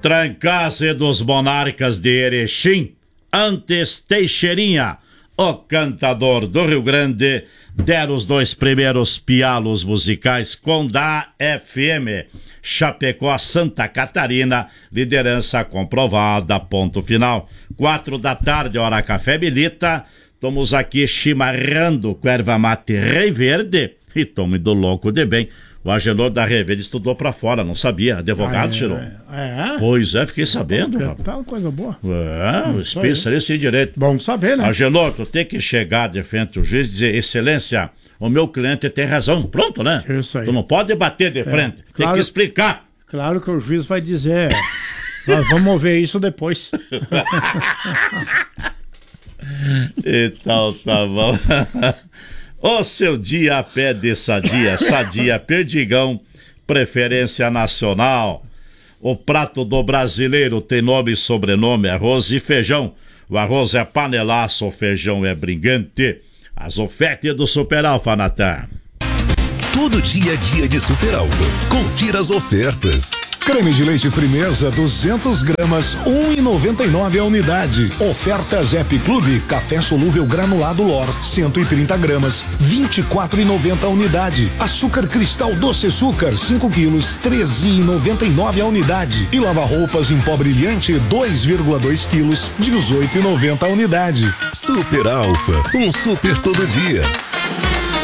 Trancase dos Monarcas de Erechim, antes Teixeirinha, o cantador do Rio Grande, deram os 2 primeiros pialos musicais com da FM. Chapecó, Santa Catarina, liderança comprovada, ponto final. 4 da tarde, hora café Milita. Estamos aqui chimarrando com erva mate Rei Verde e tome do louco de bem. O Agenor da Rei Verde estudou pra fora, não sabia. Advogado, tirou. Pois é, fiquei sabendo. Tá uma coisa boa. Especialista em direito. Bom saber, né? Agenor, tu tem que chegar de frente ao juiz e dizer: excelência, o meu cliente tem razão. Pronto, né? Isso aí. Tu não pode debater de frente, tem que explicar. Claro que o juiz vai dizer: nós vamos ver isso depois. Então tá bom. O seu dia a pé de Sadia, Sadia Perdigão, preferência nacional. O prato do brasileiro tem nome e sobrenome, arroz e feijão. O arroz é panelaço, o feijão é brigante. As ofertas do Super Alfa, Natan. Todo dia é dia de Super Alfa. Confira as ofertas. Creme de leite Frimeza 200 gramas, 1,99 a unidade. Oferta Zep Clube, café solúvel granulado Lor, 130 gramas, 24,90 a unidade. Açúcar cristal doce açúcar, 5 quilos, 13,99 a unidade. E lava-roupas em pó brilhante, 2,2 quilos, 18,90 a unidade. Super Alfa, um super todo dia.